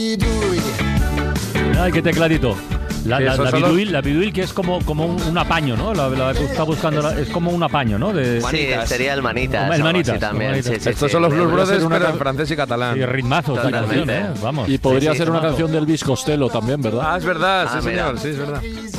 Ay, qué tecladito. La Biduil, que es como un apaño, ¿no? La que está buscando es como un apaño, ¿no? Sí, sería el Manitas. El Manitas. También. Sí, estos son los Blues Brothers, pero en francés y catalán. Y ritmazos la canción, ¿eh? Vamos. Y podría ser una canción del Elvis Costello también, ¿verdad? Es verdad, sí, señor, sí, es verdad.